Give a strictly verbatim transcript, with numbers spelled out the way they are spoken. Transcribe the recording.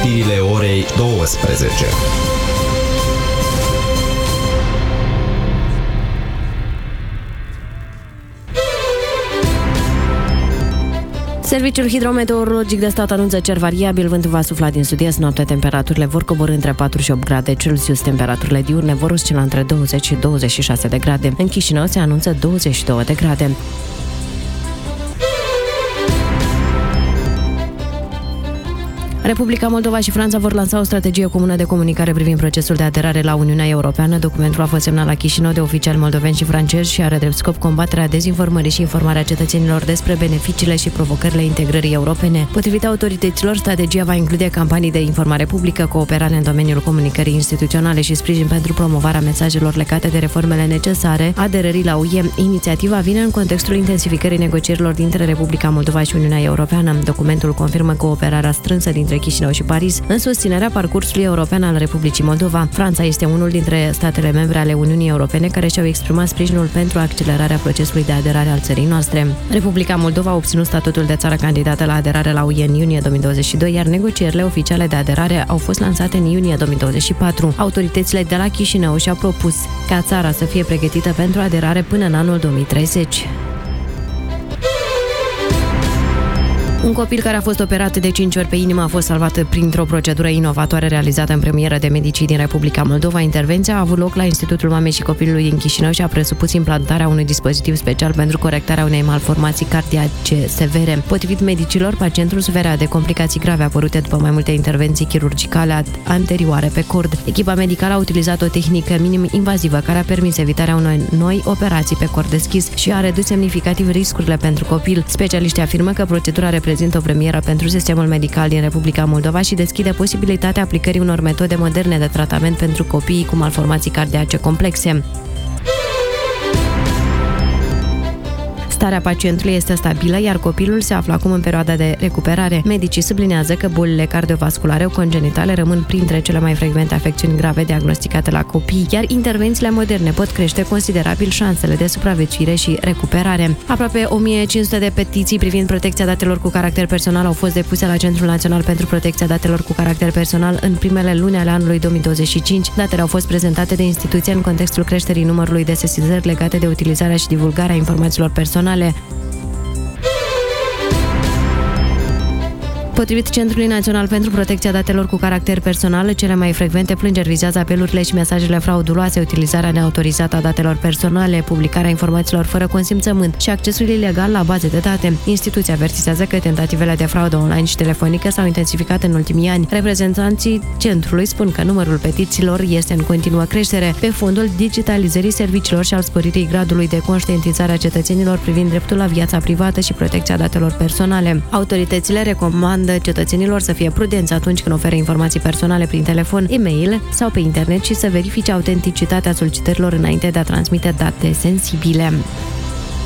știrile orei douăsprezece. Serviciul hidrometeorologic de stat anunță cer variabil, vântul va sufla din sud-est, noaptea temperaturile vor coborî între patru și opt grade Celsius, temperaturile diurne vor oscila între douăzeci și douăzeci și șase de grade. În Chișinău se anunță douăzeci și două de grade. Republica Moldova și Franța vor lansa o strategie comună de comunicare privind procesul de aderare la Uniunea Europeană. Documentul a fost semnat la Chișinău de oficiali moldoveni și francezi și are drept scop combaterea dezinformării și informarea cetățenilor despre beneficiile și provocările integrării europene. Potrivit autorităților, strategia va include campanii de informare publică, cooperare în domeniul comunicării instituționale și sprijin pentru promovarea mesajelor legate de reformele necesare aderării la U E. Inițiativa vine în contextul intensificării negocierilor dintre Republica Moldova și Uniunea Europeană. Documentul confirmă cooperarea strânsă dintre Chișinău și Paris în susținerea parcursului european al Republicii Moldova. Franța este unul dintre statele membre ale Uniunii Europene care și-au exprimat sprijinul pentru accelerarea procesului de aderare al țării noastre. Republica Moldova a obținut statutul de țară candidată la aderare la U E în iunie două mii douăzeci și doi, iar negocierile oficiale de aderare au fost lansate în iunie două mii douăzeci și patru. Autoritățile de la Chișinău și-au propus ca țara să fie pregătită pentru aderare până în anul două mii treizeci. Un copil care a fost operat de cinci ori pe inimă a fost salvat printr-o procedură inovatoare realizată în premieră de medicii din Republica Moldova. Intervenția a avut loc la Institutul Mamei și Copilului din Chișinău și a presupus implantarea unui dispozitiv special pentru corectarea unei malformații cardiace severe. Potrivit medicilor, pacientul suferea de complicații grave apărute după mai multe intervenții chirurgicale anterioare pe cord. Echipa medicală a utilizat o tehnică minim invazivă care a permis evitarea unei noi operații pe cord deschis și a redus semnificativ riscurile pentru copil. Specialiștii afirmă că procedura reprezintă o premieră pentru sistemul medical din Republica Moldova și deschide posibilitatea aplicării unor metode moderne de tratament pentru copiii cu malformații cardiace complexe. Starea pacientului este stabilă, iar copilul se află acum în perioada de recuperare. Medicii sublinează că bolile cardiovasculare congenitale rămân printre cele mai frecvente afecțiuni grave diagnosticate la copii, iar intervențiile moderne pot crește considerabil șansele de supraviețuire și recuperare. Aproape o mie cinci sute de petiții privind protecția datelor cu caracter personal au fost depuse la Centrul Național pentru Protecția Datelor cu Caracter Personal în primele luni ale anului două mii douăzeci și cinci. Datele au fost prezentate de instituție în contextul creșterii numărului de sesizări legate de utilizarea și divulgarea informațiilor personale. Potrivit Centrului Național pentru Protecția Datelor cu Caracter Personal, cele mai frecvente plângeri vizează apelurile și mesajele frauduloase, utilizarea neautorizată a datelor personale, publicarea informațiilor fără consimțământ și accesul ilegal la baze de date. Instituția avertizează că tentativele de fraudă online și telefonică s-au intensificat în ultimii ani. Reprezentanții centrului spun că numărul petițiilor este în continuă creștere pe fondul digitalizării serviciilor și al sporirii gradului de conștientizare a cetățenilor privind dreptul la viața privată și protecția datelor personale. Autoritățile recomandă cetățenilor să fie prudenți atunci când oferă informații personale prin telefon, e-mail sau pe internet și să verifice autenticitatea solicitărilor înainte de a transmite date sensibile.